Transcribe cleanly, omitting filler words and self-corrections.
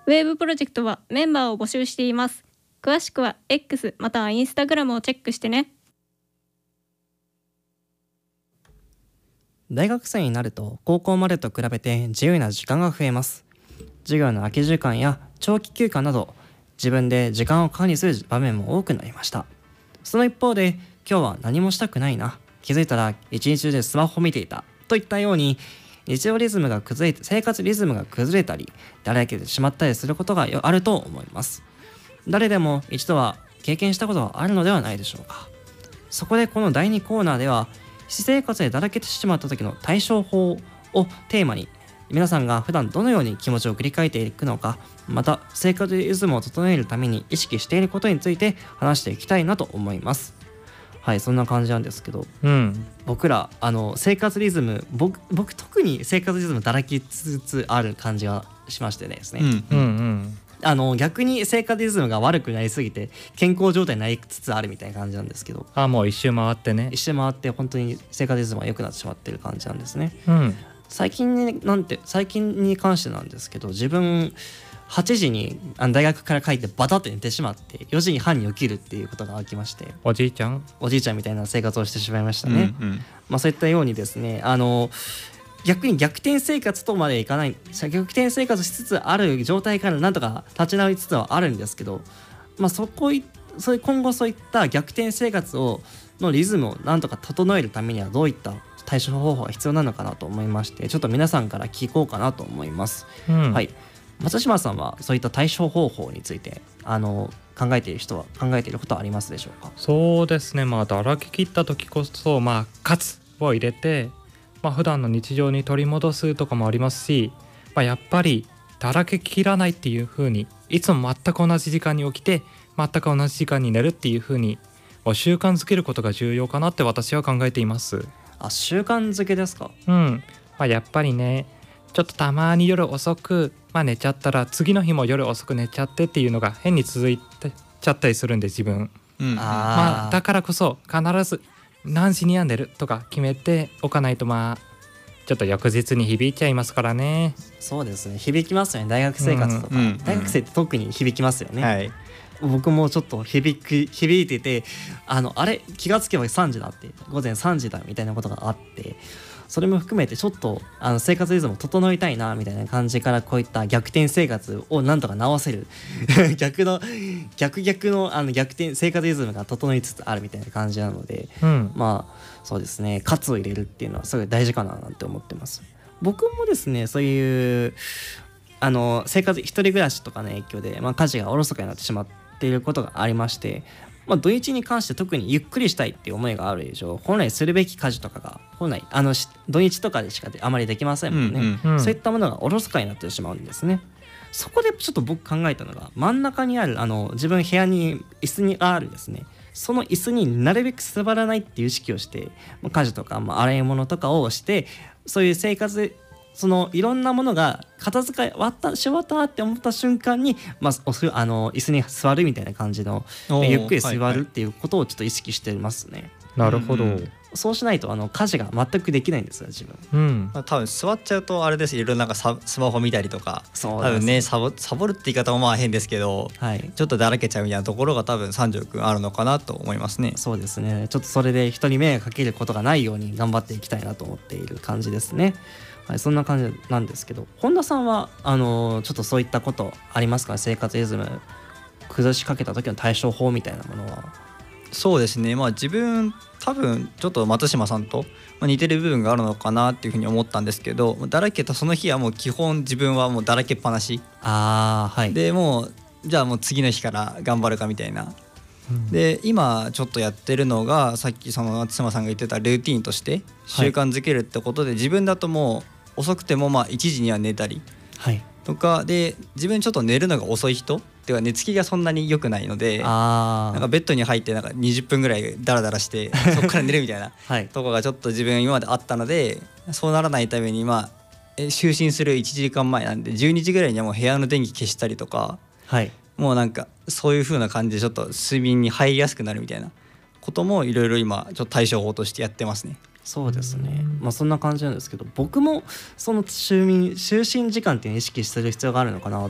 ウェーブプロジェクトはメンバーを募集しています。詳しくは X または Instagram をチェックしてね。 大学生になると高校までと比べて自由な時間が増えます。授業の空き時間や長期休暇など自分で時間を管理する場面も多くなりました。その一方で今日は何もしたくないな、気づいたら一日中でスマホを見ていたといったように日常リズムが崩れて生活リズムが崩れたりだらけてしまったりすることがあると思います。誰でも一度は経験したことがあるのではないでしょうか。そこでこの第2コーナーでは私生活でだらけてしまった時の対処法をテーマに皆さんが普段どのように気持ちを繰り返していくのか、また生活リズムを整えるために意識していることについて話していきたいなと思います。はい、そんな感じなんですけど、僕ら生活リズム僕特に生活リズムだらけつつある感じがしましてですね、逆に生活リズムが悪くなりすぎて健康状態になりつつあるみたいな感じなんですけど、 もう一周回ってね、 一周回って本当に生活リズムが良くなってしまっている感じなんですね。最近に関してなんですけど、自分8時に大学から帰ってバタッと寝てしまって4時半に起きるっていうことが起きまして、 おじいちゃんみたいな生活をしてしまいましたね。そういったようにですね、逆に逆転生活とまでいかない、逆転生活しつつある状態からなんとか立ち直りつつはあるんですけど、今後そういった逆転生活のリズムをなんとか整えるためにはどういった対処方法が必要なのかなと思いまして、ちょっと皆さんから聞こうかなと思います。はい、松島さんはそういった対処方法について考えていることはありますでしょうか？ そうですね、だらけ切った時こそ喝を入れて、普段の日常に取り戻すとかもありますし、やっぱりだらけ切らないっていう風にいつも全く同じ時間に起きて全く同じ時間に寝るっていう風に習慣づけることが重要かなって私は考えています。 習慣づけですか？ やっぱりね、ちょっとたまに夜遅く、寝ちゃったら次の日も夜遅く寝ちゃってっていうのが変に続いてちゃったりするんで自分、だからこそ必ず何時には寝るとか決めておかないとちょっと翌日に響いちゃいますからね。 そうですね、響きますよね。大学生活とか、大学生って特に響きますよね。 はい、 僕もちょっと響いてて気がつけば3時だって午前3時だみたいなことがあって、それも含めてちょっと生活リズムを整えたいなみたいな感じからこういった逆転生活をなんとか直せる逆の逆転生活リズムが整いつつあるみたいな感じなので、そうですね、喝を入れるっていうのはすごい大事かななんて思ってます。僕もですね、そういう生活一人暮らしとかの影響で、家事がおろそかになってしまっていることがありまして、土日に関して特にゆっくりしたいっていう思いがある以上、本来するべき家事とかが本来土日とかでしかあまりできませんもんね。そういったものがおろそかになってしまうんですね。そこでちょっと僕考えたのが、真ん中にある自分部屋に椅子があるんですね。その椅子になるべく座らないっていう意識をして、家事とか洗い物とかをして、そういう生活いろんなものが片付け終わったって思った瞬間に、椅子に座るみたいな感じのゆっくり座るっていうことをちょっと意識してますね。 なるほど。 そうしないと家事が全くできないんですよ自分。 多分座っちゃうとあれです、いろいろスマホ見たりとか、多分ねサボるって言い方も変ですけど、ちょっとだらけちゃうみたいなところが多分三条くんあるのかなと思いますね。 そうですね、ちょっとそれで人に迷惑かけることがないように頑張っていきたいなと思っている感じですね。そんな感じなんですけど、本田さんはちょっとそういったことありますか？生活リズム崩しかけた時の対処法みたいなものは。 そうですね、自分多分ちょっと松島さんと似てる部分があるのかなっていうふうに思ったんですけど、だらけたその日はもう基本自分はもうだらけっぱなしで、もうじゃあもう次の日から頑張るかみたいな。で今ちょっとやってるのが、さっきその松島さんが言ってたルーティーンとして習慣づけるってことで、自分だともう遅くても1時には寝たりとかで、自分ちょっと寝るのが遅い人では寝つきがそんなに良くないので、なんかベッドに入って20分ぐらいダラダラしてそこから寝るみたいなとこがちょっと自分今まであったので、そうならないために就寝する1時間前なんで12時ぐらいにはもう部屋の電気消したりとか、もうなんかそういう風な感じでちょっと睡眠に入りやすくなるみたいなこともいろいろ今ちょっと対処法としてやってますね。 そうですね、そんな感じなんですけど、僕もその就寝時間っていうのを意識する必要があるのかな